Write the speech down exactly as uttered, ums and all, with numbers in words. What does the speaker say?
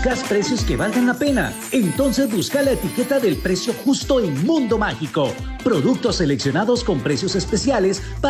¿Buscas precios que valgan la pena? Entonces busca la etiqueta del precio justo en Mundo Mágico. Productos seleccionados con precios especiales para